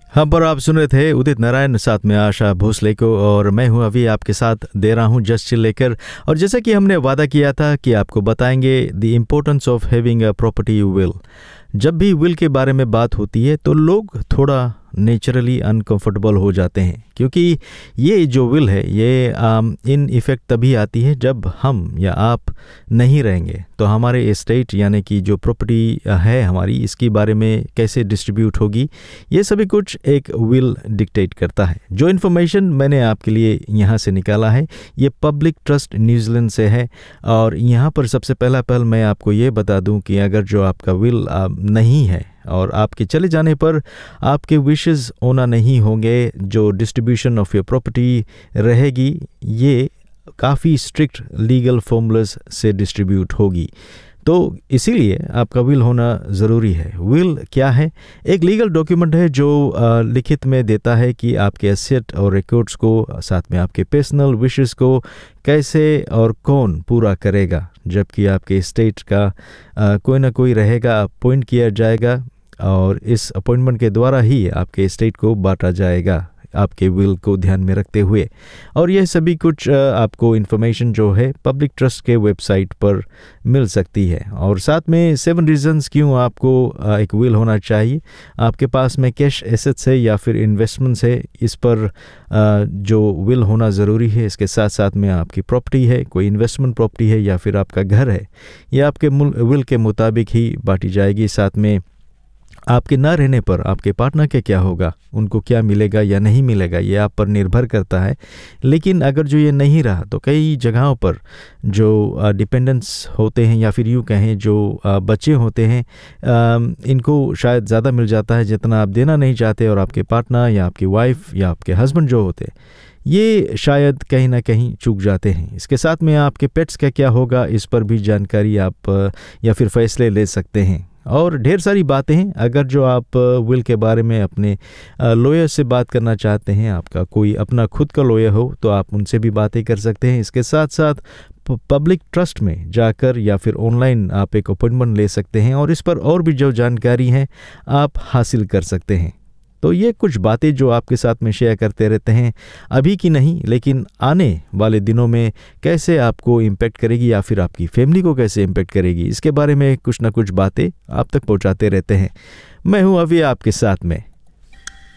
पर आप सुन रहे थे उदित नारायण, साथ में आशा भोसले को, और मैं हूं अभी आपके साथ दे रहा हूं जस्ट चिल लेकर। और जैसा कि हमने वादा किया था कि आपको बताएंगे the importance of having a property will. जब भी विल के बारे में बात होती है तो लोग थोड़ा नेचुरली अनकंफर्टेबल हो जाते हैं, क्योंकि ये जो विल है ये इन इफ़ेक्ट तभी आती है जब हम या आप नहीं रहेंगे। तो हमारे एस्टेट यानी कि जो प्रॉपर्टी है हमारी, इसके बारे में कैसे डिस्ट्रीब्यूट होगी, ये सभी कुछ एक विल डिक्टेट करता है। जो इन्फॉर्मेशन मैंने आपके लिए यहाँ से निकाला है ये पब्लिक ट्रस्ट न्यूजीलैंड से है। और यहाँ पर सबसे पहल मैं आपको ये बता दूँ कि अगर जो आपका विल नहीं है और आपके चले जाने पर आपके विशेस होना नहीं होंगे, जो डिस्ट्रीब्यूशन ऑफ योर प्रॉपर्टी रहेगी ये काफ़ी स्ट्रिक्ट लीगल फॉर्मूलास से डिस्ट्रीब्यूट होगी। तो इसीलिए आपका विल होना ज़रूरी है। विल क्या है? एक लीगल डॉक्यूमेंट है जो लिखित में देता है कि आपके एसेट और रिकॉर्ड्स को, साथ में आपके पर्सनल विशेस को कैसे और कौन पूरा करेगा। जबकि आपके स्टेट का कोई ना कोई रहेगा, अपॉइंट किया जाएगा, और इस अपॉइंटमेंट के द्वारा ही आपके स्टेट को बांटा जाएगा आपके विल को ध्यान में रखते हुए। और यह सभी कुछ आपको इन्फॉर्मेशन जो है पब्लिक ट्रस्ट के वेबसाइट पर मिल सकती है। और साथ में 7 रीजंस क्यों आपको एक विल होना चाहिए। आपके पास में कैश एसेट्स है या फिर इन्वेस्टमेंट्स है, इस पर जो विल होना ज़रूरी है। इसके साथ साथ में आपकी प्रॉपर्टी है, कोई इन्वेस्टमेंट प्रॉपर्टी है या फिर आपका घर है, यह आपके विल के मुताबिक ही बांटी जाएगी। साथ में आपके ना रहने पर आपके पार्टनर के क्या होगा, उनको क्या मिलेगा या नहीं मिलेगा, ये आप पर निर्भर करता है। लेकिन अगर जो ये नहीं रहा तो कई जगहों पर जो डिपेंडेंट्स होते हैं या फिर यूँ कहें जो बच्चे होते हैं, इनको शायद ज़्यादा मिल जाता है जितना आप देना नहीं चाहते, और आपके पार्टनर या आपकी वाइफ या आपके हस्बैंड जो होते हैं ये शायद कहीं ना कहीं चूक जाते हैं। इसके साथ में आपके पेट्स का क्या होगा, इस पर भी जानकारी आप या फिर फैसले ले सकते हैं। और ढेर सारी बातें हैं। अगर जो आप विल के बारे में अपने लॉयर से बात करना चाहते हैं, आपका कोई अपना खुद का लॉयर हो तो आप उनसे भी बातें कर सकते हैं। इसके साथ साथ पब्लिक ट्रस्ट में जाकर या फिर ऑनलाइन आप एक अपॉइंटमेंट ले सकते हैं, और इस पर और भी जो जानकारी है आप हासिल कर सकते हैं। तो ये कुछ बातें जो आपके साथ में शेयर करते रहते हैं, अभी की नहीं लेकिन आने वाले दिनों में कैसे आपको इम्पेक्ट करेगी या फिर आपकी फैमिली को कैसे इम्पेक्ट करेगी, इसके बारे में कुछ ना कुछ बातें आप तक पहुंचाते रहते हैं। मैं हूं अभी आपके साथ में।